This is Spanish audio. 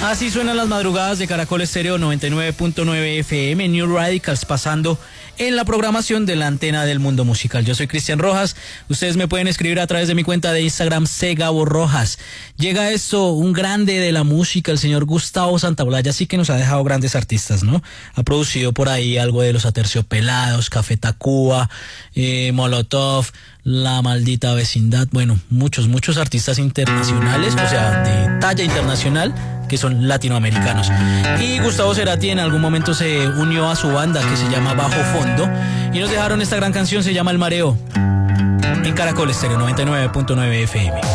Así suenan las madrugadas de Caracol Estéreo 99.9 FM, New Radicals, pasando en la programación de la antena del mundo musical. Yo soy Cristian Rojas, ustedes me pueden escribir a través de mi cuenta de Instagram, Gabo Rojas. Llega esto, un grande de la música, el señor Gustavo Santaolalla, sí que nos ha dejado grandes artistas, ¿no? Ha producido por ahí algo de Los Aterciopelados, Café Tacuba, Molotov, La Maldita Vecindad, bueno, muchos artistas internacionales, o sea, de talla internacional, que son latinoamericanos. Y Gustavo Cerati en algún momento se unió a su banda que se llama Bajo Fondo y nos dejaron esta gran canción, se llama El Mareo, en Caracol Estéreo 99.9 FM.